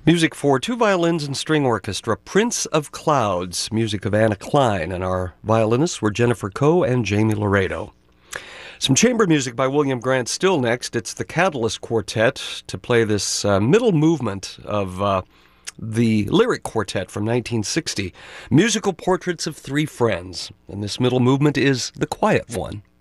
Music for two violins and string orchestra, Prince of Clouds, music of Anna Klein, and our violinists were Jennifer Coe and Jamie Laredo. Some chamber music by William Grant still next. It's the Catalyst Quartet to play this middle movement of the Lyric Quartet from 1960, Musical Portraits of Three Friends, and this middle movement is the quiet one.